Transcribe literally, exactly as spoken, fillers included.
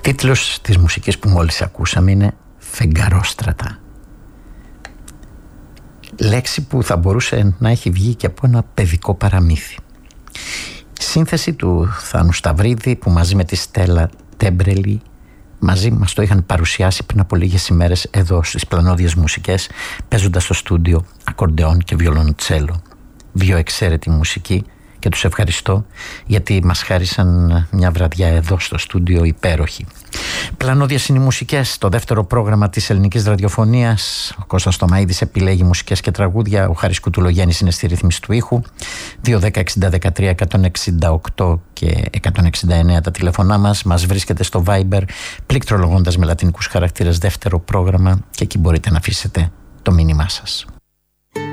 Τίτλος της μουσικής που μόλις ακούσαμε είναι «Φεγγαρόστρατα». Λέξη που θα μπορούσε να έχει βγει και από ένα παιδικό παραμύθι. Σύνθεση του Θάνου Σταυρίδη, που μαζί με τη Στέλλα Τέμπρελη μαζί μας το είχαν παρουσιάσει πριν από λίγες ημέρες εδώ στις Πλανόδιες Μουσικές, παίζοντας στο στούντιο ακορντεόν και βιολοντσέλο. Δύο εξαίρετη μουσική, και τους ευχαριστώ γιατί μας χάρισαν μια βραδιά εδώ στο στούντιο υπέροχη. Πλανόδιες είναι οι μουσικές, το δεύτερο πρόγραμμα της ελληνικής ραδιοφωνίας. Ο Κώστας Τομαΐδης επιλέγει μουσικές και τραγούδια, ο Χάρης Κουτουλογέννης είναι στη ρύθμιση του ήχου. δύο δέκα εξήντα δεκατρία εκατόν εξήντα οκτώ και εκατόν εξήντα εννέα τα τηλεφωνά μας. Μας βρίσκεται στο Viber πληκτρολογώντας με λατινικούς χαρακτήρες δεύτερο πρόγραμμα, και εκεί μπορείτε να αφήσετε το μήνυμά σας.